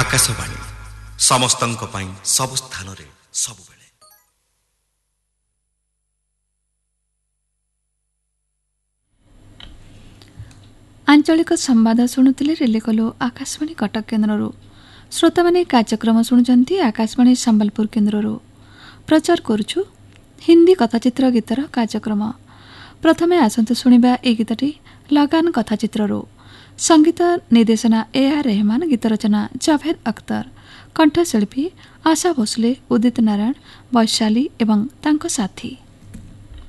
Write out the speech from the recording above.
आकाशवाणी समस्तंक पई सब स्थान रे सब बेले। आंचलिक संवाद शुणुले रिलेकलु आकाशवाणी कटक केन्द्र। श्रोता माने कार्यक्रम शुणुचंती आकाशवाणी संबलपुर केन्द्र। प्रचार करुछु हिंदी कथाचित्र गीतर कार्यक्रम। प्रथमे आसंतु शुणिबा ए गीतटी लगान कथाचित्ररो। संगीत निर्देशना AR रहमान, गीत रचना जावेद अख्तर, कंठशिल्पी आशा भोसले, उदित नारायण, वैशाली एवं तांको साथी।